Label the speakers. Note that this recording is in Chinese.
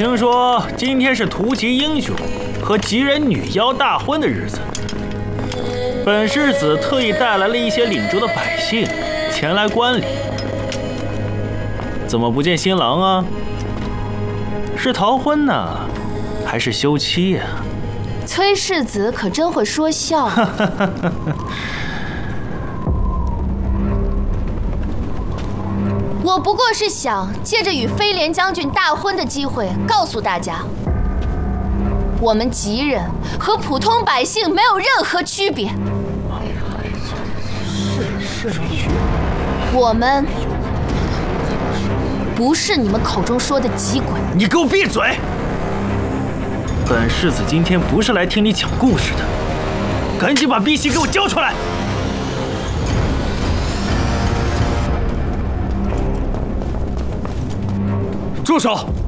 Speaker 1: 听说今天是图吉英雄和吉人女妖大婚的日子，本世子特意带来了一些领州的百姓前来观礼。怎么不见新郎啊？是逃婚呢，还是休妻呀？
Speaker 2: 崔世子可真会说笑。我不过是想借着与飞廉将军大婚的机会，告诉大家，我们吉人和普通百姓没有任何区别。我们不是你们口中说的吉鬼。
Speaker 1: 你给我闭嘴！本世子今天不是来听你讲故事的，赶紧把碧玺给我交出来！
Speaker 3: 住手！